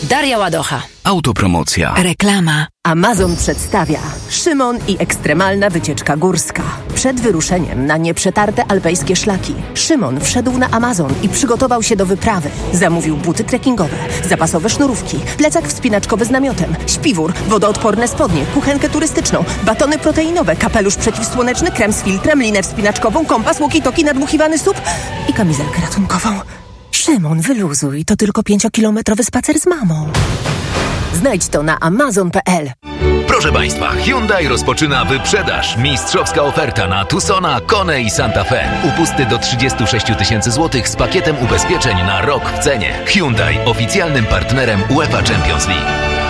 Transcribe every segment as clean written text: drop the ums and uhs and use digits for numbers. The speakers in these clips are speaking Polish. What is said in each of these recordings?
Daria Ładocha. Autopromocja. Reklama. Amazon przedstawia Szymon i ekstremalna wycieczka górska. Przed wyruszeniem na nieprzetarte alpejskie szlaki Szymon wszedł na Amazon i przygotował się do wyprawy. Zamówił buty trekkingowe, zapasowe sznurówki, plecak wspinaczkowy z namiotem, śpiwór, wodoodporne spodnie, kuchenkę turystyczną, batony proteinowe, kapelusz przeciwsłoneczny, krem z filtrem, linę wspinaczkową, kompas, walkie-talkie, nadmuchiwany SUP i kamizelkę ratunkową. Szymon, wyluzuj, to tylko 5-kilometrowy spacer z mamą. Znajdź to na amazon.pl. Proszę Państwa, Hyundai rozpoczyna wyprzedaż. Mistrzowska oferta na Tucsona, Kone i Santa Fe. Upusty do 36 000 złotych z pakietem ubezpieczeń na rok w cenie. Hyundai, oficjalnym partnerem UEFA Champions League.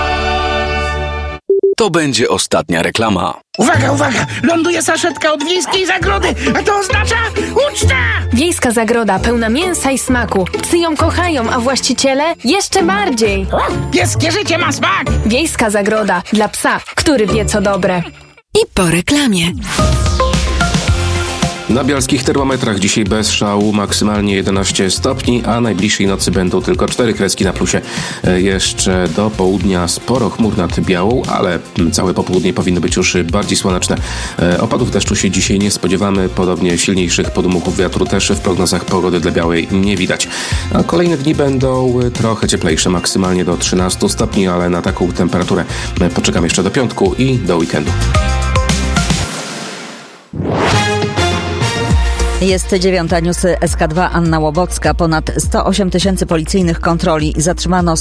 To będzie ostatnia reklama. Uwaga, uwaga! Ląduje saszetka od Wiejskiej Zagrody, a to oznacza uczta! Wiejska Zagroda pełna mięsa i smaku. Psy ją kochają, a właściciele jeszcze bardziej. Pieskie życie ma smak! Wiejska Zagroda dla psa, który wie co dobre. I po reklamie. Na bialskich termometrach dzisiaj bez szału maksymalnie 11 stopni, a najbliższej nocy będą tylko 4 kreski na plusie. Jeszcze do południa sporo chmur nad Białą, ale całe popołudnie powinno być już bardziej słoneczne. Opadów deszczu się dzisiaj nie spodziewamy, podobnie silniejszych podmuchów wiatru też w prognozach pogody dla Białej nie widać. A kolejne dni będą trochę cieplejsze, maksymalnie do 13 stopni, ale na taką temperaturę poczekam jeszcze do piątku i do weekendu. Jest 9. Newsy SK2, Anna Łobocka. Ponad 108 000 policyjnych kontroli. Zatrzymano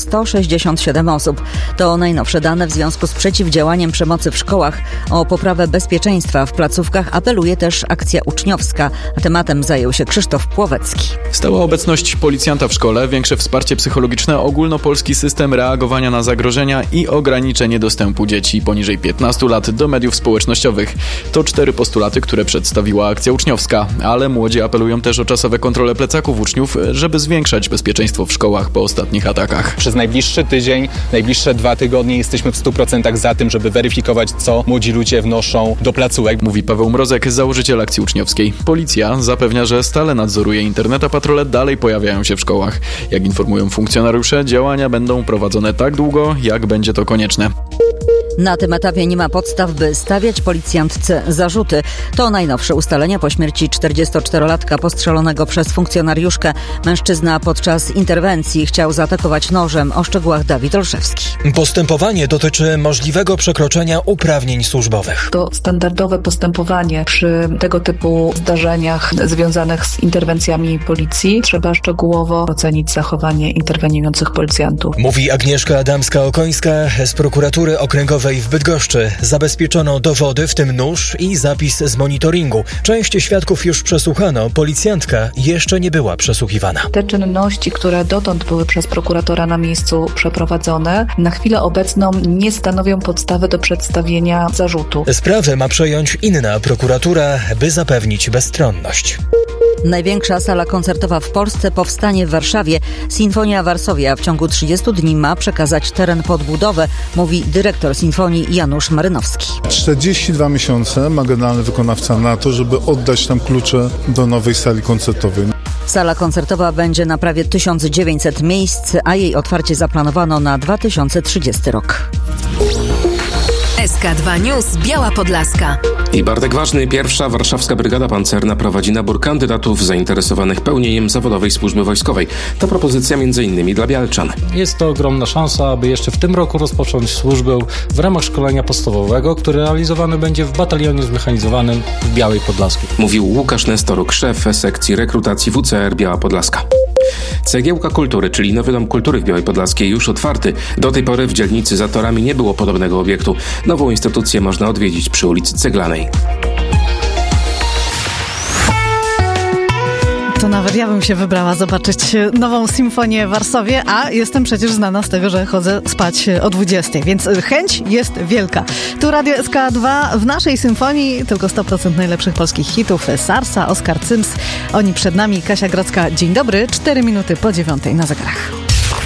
167 osób. To najnowsze dane w związku z przeciwdziałaniem przemocy w szkołach. O poprawę bezpieczeństwa w placówkach apeluje też akcja uczniowska. Tematem zajął się Krzysztof Płowecki. Stała obecność policjanta w szkole, większe wsparcie psychologiczne, ogólnopolski system reagowania na zagrożenia i ograniczenie dostępu dzieci poniżej 15 lat do mediów społecznościowych. To 4 postulaty, które przedstawiła akcja uczniowska, ale młodzi apelują też o czasowe kontrole plecaków uczniów, żeby zwiększać bezpieczeństwo w szkołach po ostatnich atakach. Przez najbliższy tydzień, najbliższe 2 tygodnie jesteśmy w 100% za tym, żeby weryfikować, co młodzi ludzie wnoszą do placówek. Mówi Paweł Mrozek, założyciel akcji uczniowskiej. Policja zapewnia, że stale nadzoruje internet, a patrole dalej pojawiają się w szkołach. Jak informują funkcjonariusze, działania będą prowadzone tak długo, jak będzie to konieczne. Na tym etapie nie ma podstaw, by stawiać policjantce zarzuty. To najnowsze ustalenia po śmierci 44-latka postrzelonego przez funkcjonariuszkę. Mężczyzna podczas interwencji chciał zaatakować nożem. O szczegółach Dawid Olszewski. Postępowanie dotyczy możliwego przekroczenia uprawnień służbowych. To standardowe postępowanie przy tego typu zdarzeniach związanych z interwencjami policji. Trzeba szczegółowo ocenić zachowanie interweniujących policjantów. Mówi Agnieszka Adamska-Okońska z prokuratury okręgowej w Bydgoszczy. Zabezpieczono dowody, w tym nóż i zapis z monitoringu. Część świadków już przesłuchano, policjantka jeszcze nie była przesłuchiwana. Te czynności, które dotąd były przez prokuratora na miejscu przeprowadzone, na chwilę obecną nie stanowią podstawy do przedstawienia zarzutu. Sprawę ma przejąć inna prokuratura, by zapewnić bezstronność. Największa sala koncertowa w Polsce powstanie w Warszawie. Sinfonia Varsovia w ciągu 30 dni ma przekazać teren pod budowę, mówi dyrektor Sinfonii Janusz Marynowski. 42 miesiące ma generalny wykonawca na to, żeby oddać tam klucze do nowej sali koncertowej. Sala koncertowa będzie na prawie 1900 miejsc, a jej otwarcie zaplanowano na 2030 rok. SK2 News Biała Podlaska. I Bartek Ważny, pierwsza warszawska brygada pancerna prowadzi nabór kandydatów zainteresowanych pełnieniem zawodowej służby wojskowej. To propozycja m.in. dla bialczan. Jest to ogromna szansa, aby jeszcze w tym roku rozpocząć służbę w ramach szkolenia podstawowego, który realizowany będzie w batalionie zmechanizowanym w Białej Podlaskiej. Mówił Łukasz Nestoruk, szef sekcji rekrutacji WCR Biała Podlaska. Cegiełka Kultury, czyli Nowy Dom Kultury w Białej Podlaskiej, już otwarty. Do tej pory w dzielnicy za torami nie było podobnego obiektu. Nową instytucję można odwiedzić przy ulicy Ceglanej. To nawet ja bym się wybrała zobaczyć nową Symfonię w Warszawie, a jestem przecież znana z tego, że chodzę spać o 20, więc chęć jest wielka. Tu Radio SK2, w naszej symfonii tylko 100% najlepszych polskich hitów. Sarsa, Oskar Cyms, oni przed nami, Kasia Grodzka. Dzień dobry, 4 minuty po 9 na zegarach.